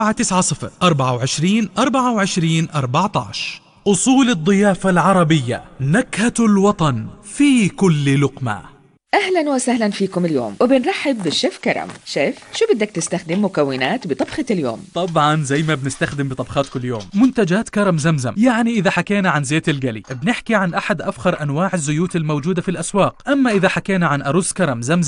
90 24 24 14. أصول الضيافة العربية، نكهة الوطن في كل لقمة. أهلا وسهلا فيكم اليوم، وبنرحب بالشيف كرم. شيف، شو بدك تستخدم مكونات بطبخة اليوم؟ طبعا زي ما بنستخدم بطبخات كل يوم، منتجات كرم زمزم. يعني إذا حكينا عن زيت القلي بنحكي عن أحد أفخر أنواع الزيوت الموجودة في الأسواق. أما إذا حكينا عن أرز كرم زمزم